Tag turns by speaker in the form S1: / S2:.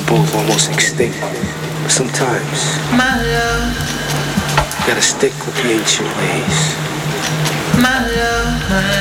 S1: both almost extinct. But sometimes,
S2: my love,
S1: you gotta stick with the ancient ways.
S2: my love, my